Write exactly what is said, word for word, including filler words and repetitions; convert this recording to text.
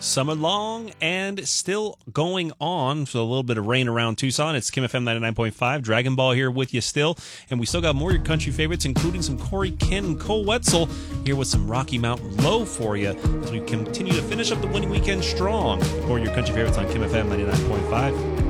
Summer long and still going on. So a little bit of rain around Tucson. It's Kim F M ninety-nine point five. Dragon Ball here with you still. And we still got more of your country favorites, including some Corey Kent and Cole Wetzel here with some Rocky Mountain Low for you as we continue to finish up the winning weekend strong. More of your country favorites on Kim F M ninety-nine point five.